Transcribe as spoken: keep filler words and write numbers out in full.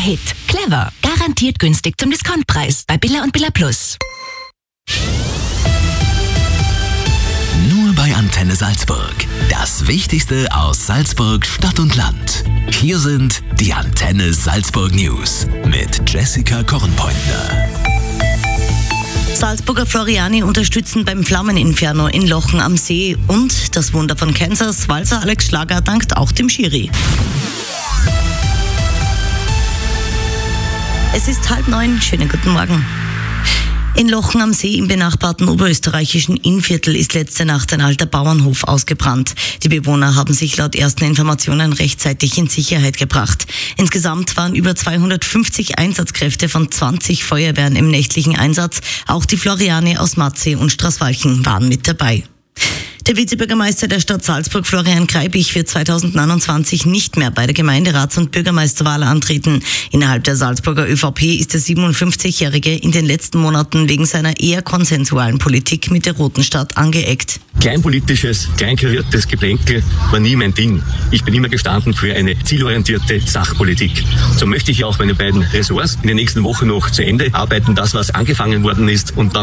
Hit. Clever. Garantiert günstig zum Diskontpreis. Bei Billa und Billa Plus. Nur bei Antenne Salzburg. Das Wichtigste aus Salzburg, Stadt und Land. Hier sind die Antenne Salzburg News mit Jessica Kornpointner. Salzburger Floriani unterstützen beim Flammeninferno in Lochen am See. Und das Wunder von Kansas, Walzer Alex Schlager dankt auch dem Schiri. Es ist halb neun. Schönen guten Morgen. In Lochen am See im benachbarten oberösterreichischen Innviertel ist letzte Nacht ein alter Bauernhof ausgebrannt. Die Bewohner haben sich laut ersten Informationen rechtzeitig in Sicherheit gebracht. Insgesamt waren über zweihundertfünfzig Einsatzkräfte von zwanzig Feuerwehren im nächtlichen Einsatz. Auch die Floriani aus Matzee und Straßwalchen waren mit dabei. Der Vizebürgermeister der Stadt Salzburg, Florian Greibich, wird zweitausendneunundzwanzig nicht mehr bei der Gemeinderats- und Bürgermeisterwahl antreten. Innerhalb der Salzburger ÖVP ist der siebenundfünfzigjährige in den letzten Monaten wegen seiner eher konsensualen Politik mit der Roten Stadt angeeckt. Kleinpolitisches, kleinkariertes Geplänkel war nie mein Ding. Ich bin immer gestanden für eine zielorientierte Sachpolitik. So möchte ich auch meine beiden Ressorts in den nächsten Wochen noch zu Ende arbeiten, das was angefangen worden ist und dann